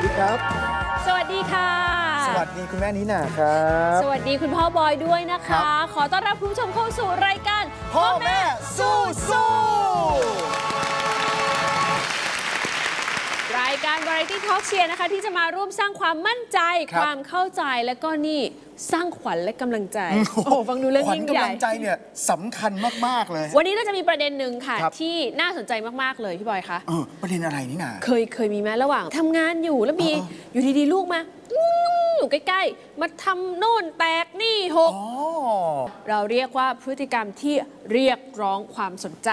ดีครับสวัสดีค่ะสวัสดีคุณแม่นิน่าครับสวัสดีคุณพ่อบอยด้วยนะคะ ขอต้อนรับคุณผู้ชมเข้าสู่รายการพ่อแม่สู้รายการ Variety Talk เชียร์นะคะที่จะมาร่วมสร้างความมั่นใจความเข้าใจและก็นี่สร้างขวัญและกำลังใจโอ้ฟังดูเรื่องยิ่งใหญ่ขวัญกำลังใจเนี่ยสำคัญมากๆเลยวันนี้เราจะมีประเด็นหนึ่งค่ะที่น่าสนใจมากๆเลยพี่บอยคะประเด็นอะไรนี่นาเคยมีไหมระหว่างทำงานอยู่แล้วมีอยู่ดีๆลูกมาอยู่ใกล้ๆมาทำโน่นแตกนี่หกเราเรียกว่าพฤติกรรมที่เรียกร้องความสนใจ